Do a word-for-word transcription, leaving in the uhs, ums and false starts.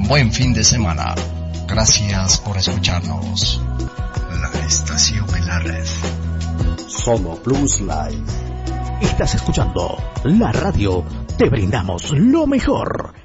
buen fin de semana. Gracias por escucharnos. La estación en la red. Sono Plus Live. Estás escuchando la radio. Te brindamos lo mejor.